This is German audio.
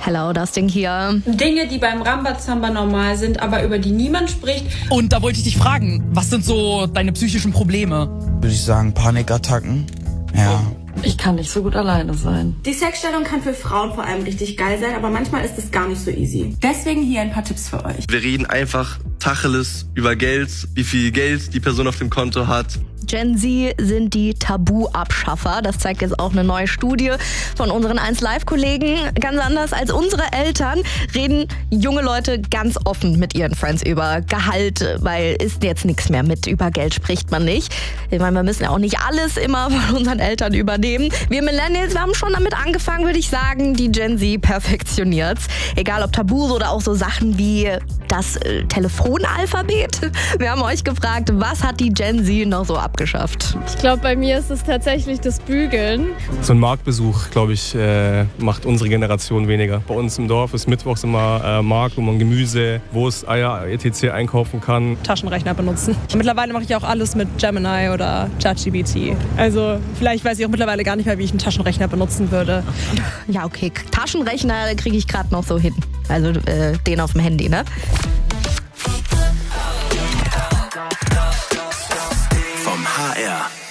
Hello, Dustin hier. Dinge, die beim Rambazamba normal sind, aber über die niemand spricht. Und da wollte ich dich fragen, was sind so deine psychischen Probleme? Würde ich sagen, Panikattacken. Ja. Ich kann nicht so gut alleine sein. Die Sexstellung kann für Frauen vor allem richtig geil sein, aber manchmal ist es gar nicht so easy. Deswegen hier ein paar Tipps für euch. Wir reden einfach Tacheles über Geld, wie viel Geld die Person auf dem Konto hat. Gen Z sind die Tabuabschaffer. Das zeigt jetzt auch eine neue Studie von unseren 1Live-Kollegen. Ganz anders als unsere Eltern reden junge Leute ganz offen mit ihren Friends über Gehalt, weil ist jetzt nichts mehr mit. Über Geld spricht man nicht. Ich meine, wir müssen ja auch nicht alles immer von unseren Eltern übernehmen. Wir Millennials, wir haben schon damit angefangen, würde ich sagen. Die Gen Z perfektioniert's. Egal ob Tabus oder auch so Sachen wie das Telefonalphabet. Wir haben euch gefragt, was hat die Gen Z noch so abgeschafft? Ich glaube, bei mir ist es tatsächlich das Bügeln. So ein Marktbesuch, glaube ich, macht unsere Generation weniger. Bei uns im Dorf ist mittwochs immer Markt, wo man Gemüse, Wurst, Eier, etc. einkaufen kann. Taschenrechner benutzen. Mittlerweile mache ich auch alles mit Gemini oder ChatGPT. Also vielleicht weiß ich auch mittlerweile gar nicht mehr, wie ich einen Taschenrechner benutzen würde. Ja, okay. Taschenrechner kriege ich gerade noch so hin. Also den auf dem Handy, ne? Vom HR.